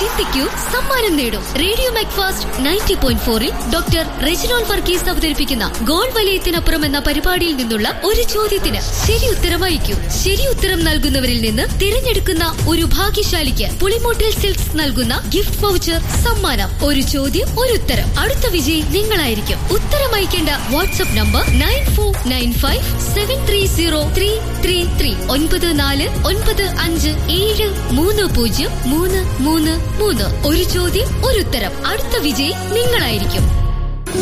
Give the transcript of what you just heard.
ചിന്തിക്കൂ, സമ്മാനം നേടൂ. റേഡിയോ മാക്ഫാസ്റ്റ് 90.4-ൽ ഡോക്ടർ റെജിനോൾ വർഗീസ് അവതരിപ്പിക്കുന്ന ഗോൾ വലയത്തിനപ്പുറം എന്ന പരിപാടിയിൽ നിന്നുള്ള ഒരു ചോദ്യത്തിന് ശരി ഉത്തരം അയക്കൂ. ശരി ഉത്തരം നൽകുന്നവരിൽ നിന്ന് തിരഞ്ഞെടുക്കുന്ന ഒരു ഭാഗ്യശാലിക്ക് പുളിമോട്ടിൽ സിൽക്സ് നൽകുന്ന ഗിഫ്റ്റ് വൗച്ചർ സമ്മാനം. ഒരു ചോദ്യം ഒരു ഉത്തരം. അടുത്ത വിജയി നിങ്ങളായിരിക്കും. ഉത്തരം അയക്കേണ്ട വാട്സ്ആപ്പ് നമ്പർ 9495730333 9495730333. ഒരു ചോദ്യം ഒരു ഉത്തരം. അടുത്ത വിജയി നിങ്ങളായിരിക്കും.